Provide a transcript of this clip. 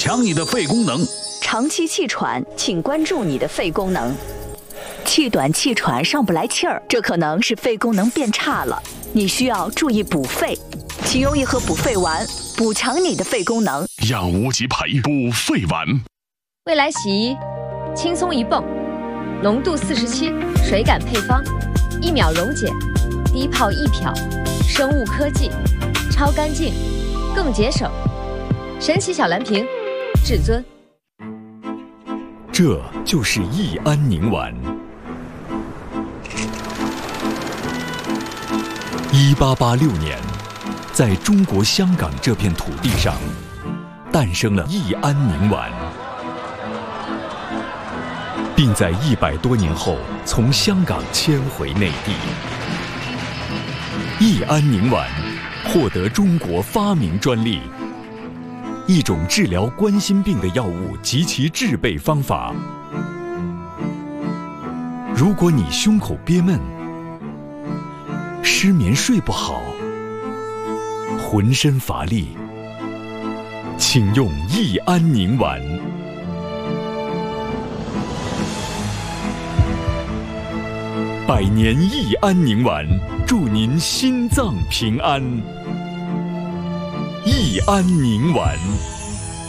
强你的肺功能。 长期气喘，请关注你的肺功能。气短气喘上不来气儿，这可能是肺功能变差了，你需要注意补肺。请用一盒补肺丸，补强你的肺功能。 养无极培补肺丸。 未来洗衣，轻松一泵，浓度47，水感配方，1秒溶解，低泡易漂，生物科技，超干净，更节省。神奇小蓝瓶，至尊。 这就是益安宁丸。1886年，在中国香港这片土地上，诞生了益安宁丸，并在100多年后从香港迁回内地。益安宁丸获得中国发明专利，一种治疗冠心病的药物及其制备方法。如果你胸口憋闷、失眠睡不好、浑身乏力，请用益安宁丸。100年益安宁丸，祝您心脏平安。益安宁丸。